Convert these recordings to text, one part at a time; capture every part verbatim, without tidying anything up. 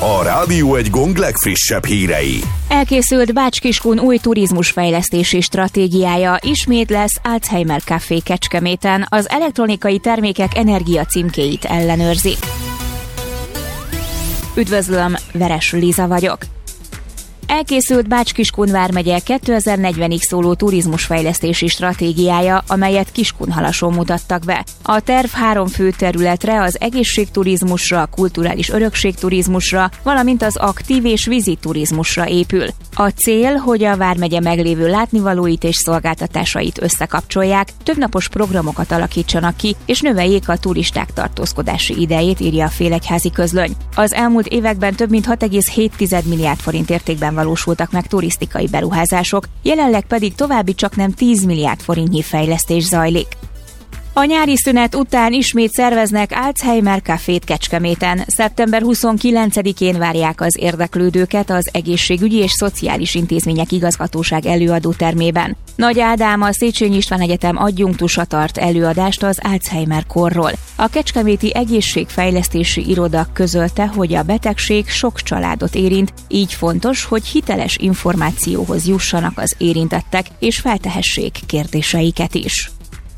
A Rádió Egy Gong legfrissebb hírei. Elkészült Bács-Kiskun új turizmusfejlesztési stratégiája, ismét lesz Alzheimer Café Kecskeméten, az elektronikai termékek energia címkéit ellenőrzi. Üdvözlöm, Veres Liza vagyok. Elkészült Bács-Kiskun vármegye kétezer-negyvenig szóló turizmusfejlesztési stratégiája, amelyet Kiskunhalason mutattak be. A terv három fő területre, az egészségturizmusra, kulturális örökségturizmusra, valamint az aktív és vízi turizmusra épül. A cél, hogy a vármegye meglévő látnivalóit és szolgáltatásait összekapcsolják, többnapos programokat alakítsanak ki, és növeljék a turisták tartózkodási idejét, írja a Félegyházi Közlöny. Az elmúlt években több mint hat egész hét milliárd forint értékben valósultak meg turisztikai beruházások, jelenleg pedig további csaknem tíz milliárd forintnyi fejlesztés zajlik. A nyári szünet után ismét szerveznek Alzheimer Cafét Kecskeméten. szeptember huszonkilencedikén várják az érdeklődőket az Egészségügyi és Szociális Intézmények Igazgatóság előadótermében. Nagy Ádám, a Széchenyi István Egyetem adjunktusa tart előadást az Alzheimer korról. A Kecskeméti Egészségfejlesztési Iroda közölte, hogy a betegség sok családot érint, így fontos, hogy hiteles információhoz jussanak az érintettek, és feltehessék kérdéseiket is.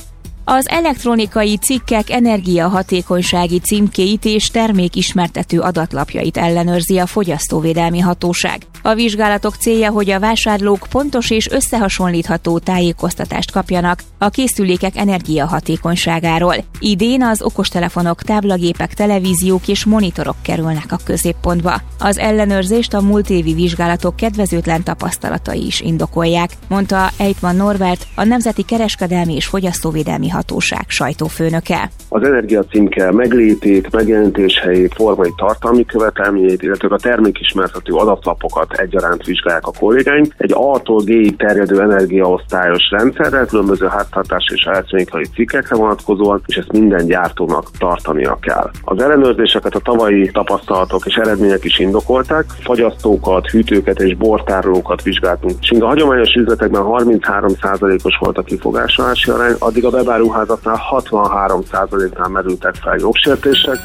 Az elektronikai cikkek energiahatékonysági címkéit és termékismertető adatlapjait ellenőrzi a Fogyasztóvédelmi Hatóság. A vizsgálatok célja, hogy a vásárlók pontos és összehasonlítható tájékoztatást kapjanak a készülékek energiahatékonyságáról. Idén az okostelefonok, táblagépek, televíziók és monitorok kerülnek a középpontba. Az ellenőrzést a múlt évi vizsgálatok kedvezőtlen tapasztalatai is indokolják, mondta Ejtman Norbert, a Nemzeti Kereskedelmi és Fogyasztóvédelmi Hatóság sajtófőnöke. Az energiacímke meglétét, megjelenítéshelyét, formai tartalmi követelményeit, illetve a termékismertető adatlapokat egyaránt vizsgálják a kollégáink. Egy A-tól G-ig terjedő energiaosztályos rendszerrel, különböző háztartási és elektronikai cikkekre vonatkozóan, és ezt minden gyártónak tartania kell. Az ellenőrzéseket a tavalyi tapasztalatok és eredmények is indokolták. Fagyasztókat, hűtőket és bortárolókat vizsgáltunk. És a hagyományos üzletekben harminchárom százalékos volt a kifogásolási arány, addig a webáruházaknál hatvanhárom százaléknál merültek fel jogsértések.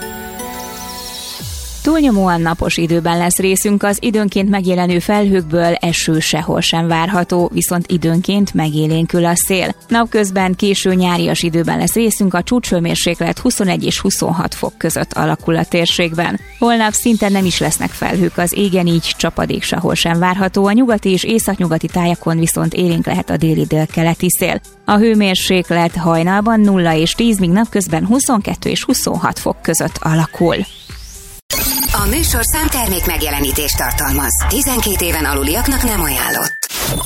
Túlnyomóan napos időben lesz részünk, az időnként megjelenő felhőkből eső sehol sem várható, viszont időnként megélénkül a szél. Napközben késő nyárias időben lesz részünk, a csúcshőmérséklet huszonegy és huszonhat fok között alakul a térségben. Holnap szinte nem is lesznek felhők az égen, így csapadék sehol sem várható, a nyugati és északnyugati tájakon viszont élénk lehet a déli-délkeleti szél. A hőmérséklet hajnalban nulla és tíz, míg napközben huszonkettő és huszonhat fok között alakul. A műsorszám termék megjelenítést tartalmaz. tizenkét éven aluliaknak nem ajánlott.